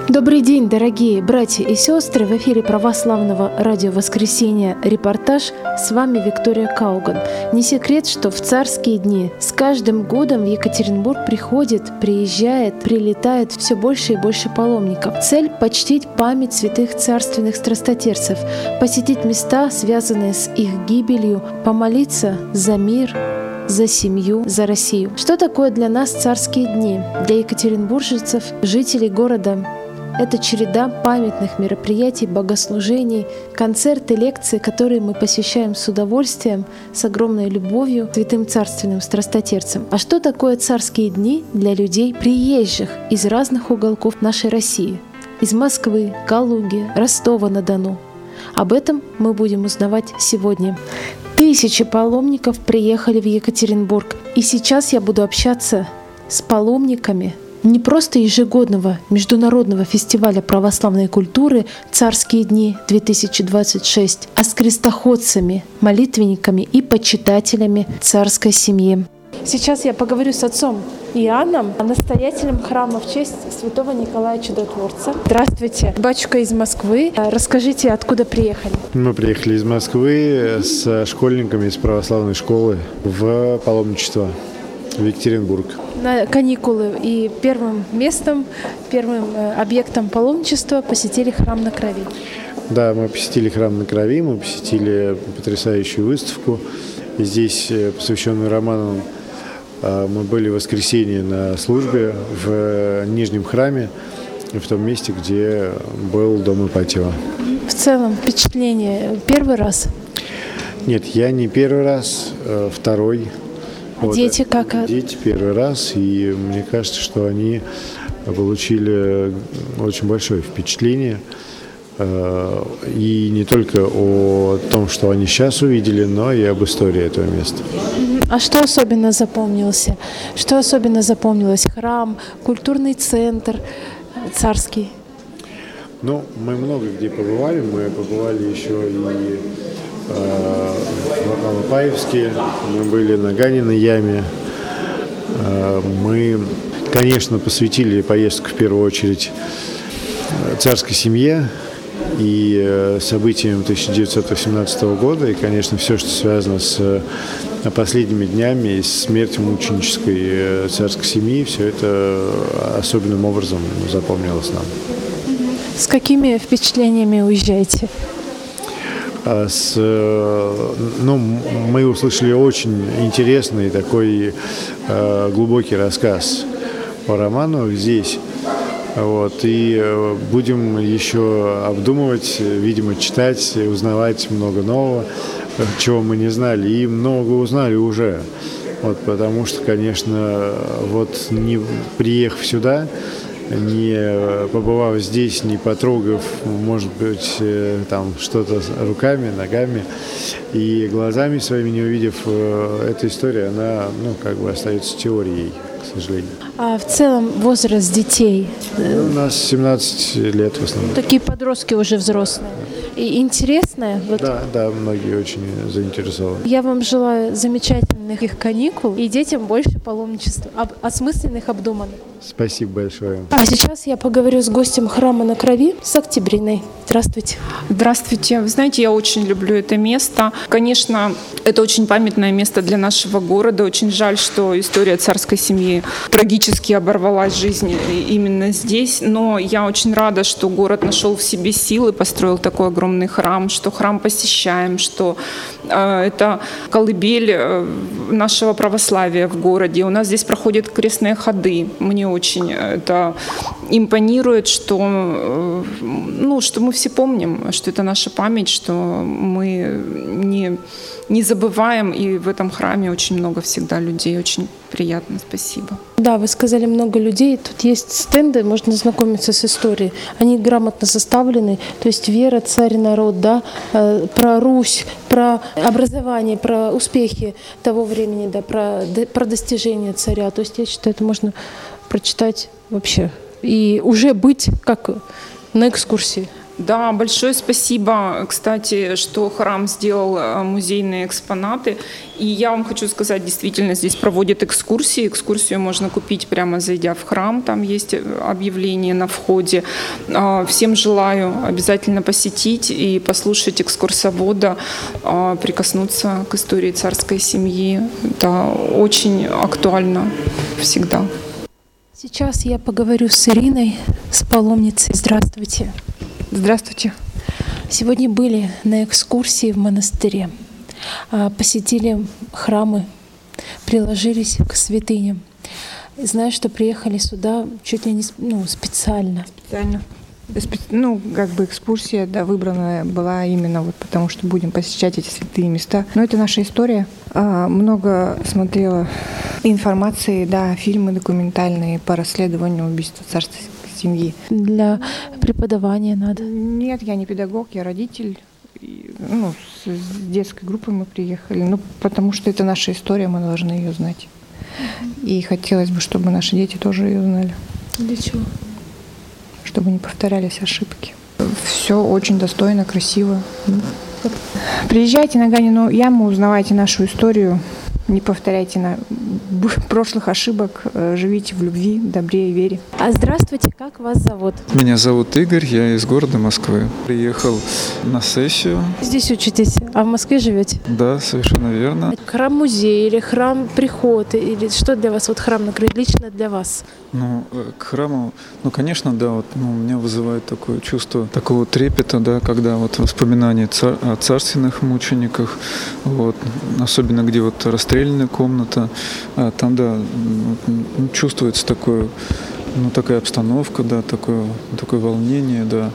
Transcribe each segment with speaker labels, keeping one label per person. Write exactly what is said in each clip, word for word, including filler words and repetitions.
Speaker 1: Добрый день, дорогие братья и сестры! В эфире православного радио «Воскресенье» репортаж. С вами Виктория Кауган. Не секрет, что в царские дни с каждым годом в Екатеринбург приходит, приезжает, прилетает все больше и больше паломников. Цель — почтить память святых царственных страстотерцев, посетить места, связанные с их гибелью, помолиться за мир, за семью, за Россию. Что такое для нас царские дни? Для екатеринбуржцев, жителей города, это череда памятных мероприятий, богослужений, концерты, лекции, которые мы посвящаем с удовольствием, с огромной любовью святым царственным страстотерцам. А что такое царские дни для людей, приезжих из разных уголков нашей России? Из Москвы, Калуги, Ростова-на-Дону. Об этом мы будем узнавать сегодня. Тысячи паломников приехали в Екатеринбург. И сейчас я буду общаться с паломниками не просто ежегодного международного фестиваля православной культуры «Царские дни-две тысячи двадцать шесть», а с крестоходцами, молитвенниками и почитателями царской семьи. Сейчас я поговорю с отцом Иоанном, настоятелем храма в честь святого Николая Чудотворца. Здравствуйте, батюшка из Москвы. Расскажите, откуда приехали?
Speaker 2: Мы приехали из Москвы с школьниками из православной школы в паломничество в Екатеринбург.
Speaker 1: На каникулы, и первым местом, первым объектом паломничества посетили храм на Крови.
Speaker 2: Да, мы посетили храм на Крови, мы посетили потрясающую выставку. Здесь, посвященную роману, мы были в воскресенье на службе в Нижнем храме, в том месте, где был дом Ипатьева.
Speaker 1: В целом впечатление первый раз?
Speaker 2: Нет, я не первый раз, второй.
Speaker 1: А вот. Дети как?
Speaker 2: Дети первый раз, и мне кажется, что они получили очень большое впечатление. И не только о том, что они сейчас увидели, но и об истории этого места.
Speaker 1: А что особенно запомнился? Что особенно запомнилось? Храм, культурный центр царский?
Speaker 2: Ну, мы много где побывали. Мы побывали еще и э, в Алапаевске, мы были на Ганиной яме. Э, мы, конечно, посвятили поездку в первую очередь царской семье и событиям тысяча девятьсот восемнадцатого года, и, конечно, все, что связано с последними днями, с смертью мученической царской семьи, все это особенным образом запомнилось нам.
Speaker 1: С какими впечатлениями уезжаете?
Speaker 2: С, ну, мы услышали очень интересный такой э, глубокий рассказ по роману здесь. Вот, и будем еще обдумывать, видимо, читать, узнавать много нового, чего мы не знали, и много узнали уже. Вот, потому что, конечно, вот не приехав сюда, не побывав здесь, не потрогав, может быть, там что-то руками, ногами и глазами своими не увидев, эта история, она, ну, как бы остается теорией, к сожалению.
Speaker 1: А в целом возраст детей?
Speaker 2: Ну, у нас семнадцать лет в основном.
Speaker 1: Такие подростки уже взрослые. И интересное? Вот.
Speaker 2: Да, да, многие очень заинтересованы.
Speaker 1: Я вам желаю замечательных их каникул и детям больше паломничества, об, осмысленных, обдуманных.
Speaker 2: Спасибо большое.
Speaker 1: А сейчас я поговорю с гостем храма на Крови, с Октябриной. Здравствуйте.
Speaker 3: Здравствуйте. Вы знаете, я очень люблю это место. Конечно, это очень памятное место для нашего города. Очень жаль, что история царской семьи трагически оборвалась жизнь именно здесь. Но я очень рада, что город нашел в себе силы, построил такой огромный храм, что храм посещаем, что э, это колыбель э, нашего православия в городе. У нас здесь проходят крестные ходы. Мне очень это импонирует, что, э, ну, что мы все помним, что это наша память, что мы не, не забываем, и в этом храме очень много всегда людей. Очень приятно, спасибо.
Speaker 1: Да, вы сказали, много людей. Тут есть стенды, можно знакомиться с историей. Они грамотно составлены, то есть вера, царь, народ, да, э, про Русь, про образование, про успехи того времени, да, про, про достижения царя. То есть я считаю, это можно прочитать вообще и уже быть как на экскурсии.
Speaker 3: Да, большое спасибо, кстати, что храм сделал музейные экспонаты. И я вам хочу сказать, действительно, здесь проводят экскурсии. Экскурсию можно купить прямо зайдя в храм. Там есть объявление на входе. Всем желаю обязательно посетить и послушать экскурсовода, прикоснуться к истории царской семьи. Это очень актуально всегда.
Speaker 1: Сейчас я поговорю с Ириной, с паломницей. Здравствуйте.
Speaker 4: Здравствуйте.
Speaker 1: Сегодня были на экскурсии в монастыре, посетили храмы, приложились к святыням. Знаю, что приехали сюда чуть ли не ну, специально.
Speaker 4: Специально. Ну, как бы экскурсия, да, выбранная была именно вот потому, что будем посещать эти святые места. Но это наша история. А, много смотрела информации, да, фильмы документальные по расследованию убийства царской семьи.
Speaker 1: Для преподавания надо?
Speaker 4: Нет, я не педагог, я родитель. Ну, с детской группой мы приехали. Ну, потому что это наша история, мы должны ее знать. И хотелось бы, чтобы наши дети тоже ее знали.
Speaker 1: Для чего?
Speaker 4: Чтобы не повторялись ошибки. Все очень достойно, красиво. Приезжайте на Ганину яму, узнавайте нашу историю, не повторяйте на прошлых ошибок, живите в любви, добре и вере.
Speaker 1: А здравствуйте, как вас зовут?
Speaker 5: Меня зовут Игорь, я из города Москвы. Приехал на сессию.
Speaker 1: Здесь учитесь, а в Москве живете?
Speaker 5: Да, совершенно верно.
Speaker 1: Храм-музей или храм-приход, или что для вас вот храм накрыт лично для вас?
Speaker 5: Ну, к храму, ну, конечно, да, вот, ну, меня вызывает такое чувство такого трепета, да, когда вот воспоминания цар, о царственных мучениках, вот, особенно где вот расстрельная комната, а, там, да, ну, чувствуется такое, ну, такая обстановка, да, такое, такое волнение, да.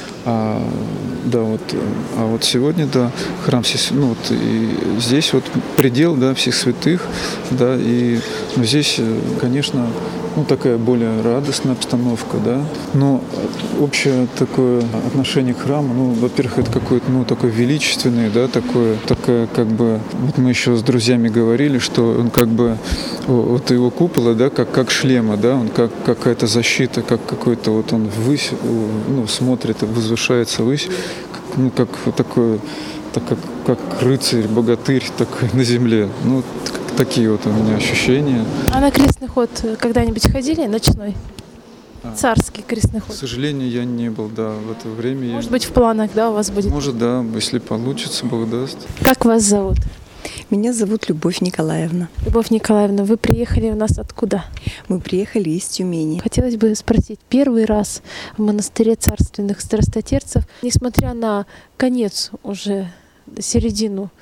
Speaker 5: А, да, вот, а вот сегодня, да, храм, ну, вот, и здесь вот предел, да, всех святых, да, и ну, здесь, конечно, ну, такая более радостная обстановка, да, но общее такое отношение к храму, ну, во-первых, это какое-то, ну, такое величественное, да, такое, такое, как бы, вот мы еще с друзьями говорили, что он как бы, вот его купола, да, как, как шлема, да, он как какая-то защита, как какой-то вот он ввысь, ну, смотрит, возвышается ввысь, ну, как такой, так как, как рыцарь, богатырь такой на земле, ну, такие вот у меня ощущения.
Speaker 1: А на крестный ход когда-нибудь ходили, ночной? А. Царский крестный ход.
Speaker 5: К сожалению, я не был, да, в это время.
Speaker 1: Может
Speaker 5: я...
Speaker 1: быть, в планах, да, у вас будет?
Speaker 5: Может, да, если получится, Бог даст.
Speaker 1: Как вас зовут?
Speaker 6: Меня зовут Любовь Николаевна.
Speaker 1: Любовь Николаевна, вы приехали у нас откуда?
Speaker 6: Мы приехали из Тюмени.
Speaker 1: Хотелось бы спросить, первый раз в монастыре царственных страстотерцев, несмотря на конец уже, середину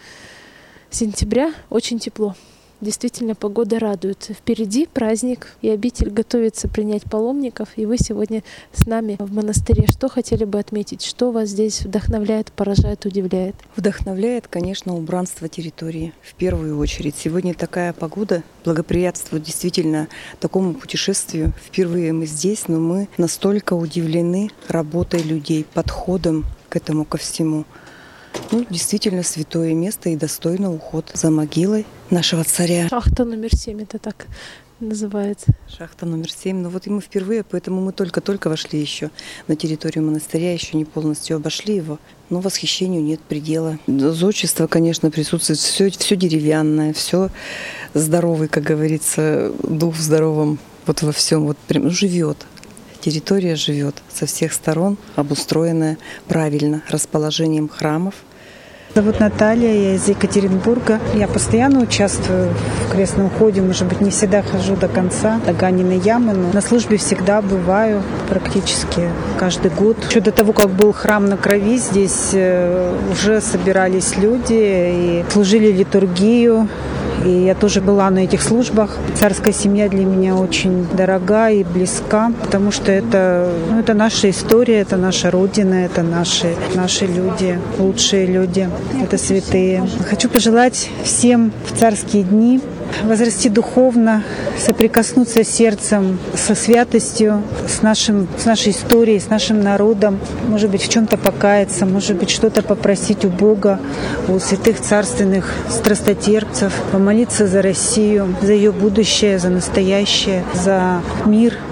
Speaker 1: сентября, очень тепло. Действительно, погода радует. Впереди праздник, и обитель готовится принять паломников, и вы сегодня с нами в монастыре. Что хотели бы отметить? Что вас здесь вдохновляет, поражает, удивляет?
Speaker 6: Вдохновляет, конечно, убранство территории в первую очередь. Сегодня такая погода благоприятствует действительно такому путешествию. Впервые мы здесь, но мы настолько удивлены работой людей, подходом к этому ко всему. Ну, действительно, святое место и достойно уход за могилой нашего царя.
Speaker 1: Шахта номер семь, это так называется.
Speaker 6: Шахта номер семь. Ну вот и мы впервые, поэтому мы только-только вошли еще на территорию монастыря, еще не полностью обошли его. Но восхищению нет предела. Зодчество, конечно, присутствует. Все, все деревянное, все здоровый, как говорится, дух в здоровом. Вот во всем вот прям живет. Территория живет со всех сторон, обустроенная правильно расположением храмов.
Speaker 7: Зовут Наталья, я из Екатеринбурга. Я постоянно участвую в крестном ходе, может быть, не всегда хожу до конца, до Ганиной ямы, но на службе всегда бываю практически каждый год. Еще до того, как был храм на Крови, здесь уже собирались люди и служили литургию. И я тоже была на этих службах. Царская семья для меня очень дорога и близка, потому что это, ну, это наша история, это наша Родина, это наши, наши люди, лучшие люди, это святые. Хочу пожелать всем в царские дни возрасти духовно, соприкоснуться сердцем со святостью, с, нашим, с нашей историей, с нашим народом. Может быть, в чем-то покаяться, может быть, что-то попросить у Бога, у святых царственных страстотерпцев, помолиться за Россию, за ее будущее, за настоящее, за мир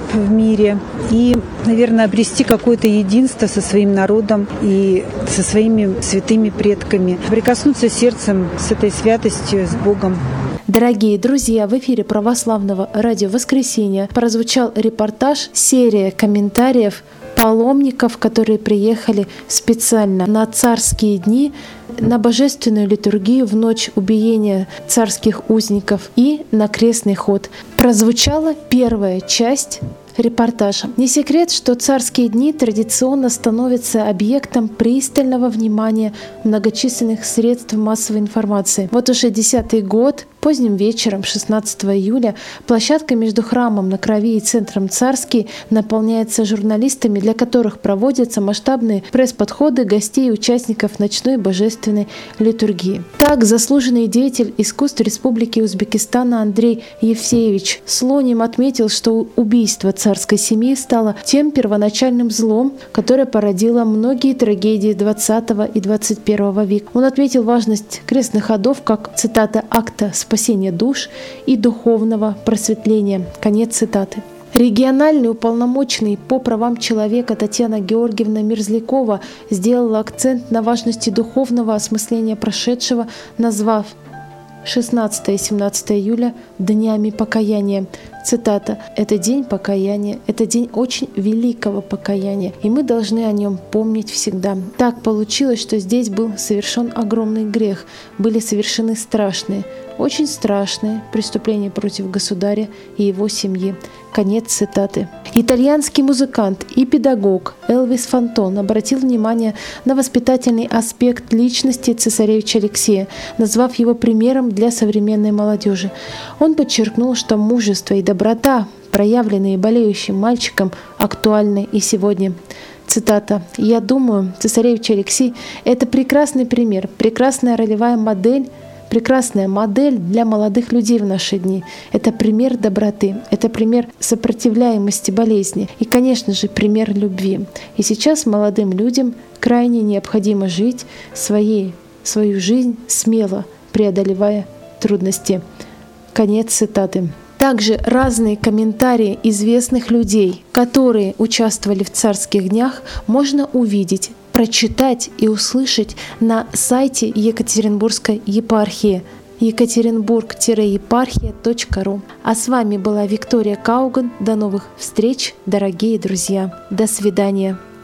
Speaker 7: в мире и, наверное, обрести какое-то единство со своим народом и со своими святыми предками, прикоснуться сердцем с этой святостью, с Богом.
Speaker 1: Дорогие друзья, в эфире православного радио «Воскресенье» прозвучал репортаж, серия комментариев паломников, которые приехали специально на царские дни, на божественную литургию в ночь убиения царских узников и на крестный ход. Прозвучала первая часть репортажа. Не секрет, что царские дни традиционно становятся объектом пристального внимания многочисленных средств массовой информации. Вот уже десятый год, поздним вечером шестнадцатого июля, площадка между храмом на Крови и центром Царский наполняется журналистами, для которых проводятся масштабные пресс-подходы гостей и участников ночной божественной литургии. Так, заслуженный деятель искусств Республики Узбекистан Андрей Евсеевич Слоним отметил, что убийство царской семьи стало тем первоначальным злом, которое породило многие трагедии двадцатого и двадцать первого века. Он отметил важность крестных ходов как, цитата, «акта спасения душ и духовного просветления». Конец цитаты. Региональный уполномоченный по правам человека Татьяна Георгиевна Мерзлякова сделала акцент на важности духовного осмысления прошедшего, назвав шестнадцатого и семнадцатого июля днями покаяния. Цитата: «Это день покаяния, это день очень великого покаяния, и мы должны о нем помнить всегда». Так получилось, что здесь был совершен огромный грех, были совершены страшные, очень страшные преступления против государя и его семьи. Конец цитаты. Итальянский музыкант и педагог Элвис Фонтон обратил внимание на воспитательный аспект личности цесаревича Алексея, назвав его примером для современной молодежи. Он подчеркнул, что мужество и доброта, проявленные болеющим мальчиком, актуальны и сегодня. Цитата: «Я думаю, цесаревич Алексей – это прекрасный пример, прекрасная ролевая модель, прекрасная модель для молодых людей в наши дни. Это пример доброты, это пример сопротивляемости болезни и, конечно же, пример любви. И сейчас молодым людям крайне необходимо жить своей, свою жизнь смело, преодолевая трудности». Конец цитаты. Также разные комментарии известных людей, которые участвовали в царских днях, можно увидеть, прочитать и услышать на сайте Екатеринбургской епархии екатеринбург епархия точка ру. А с вами была Виктория Кауган. До новых встреч, дорогие друзья. До свидания.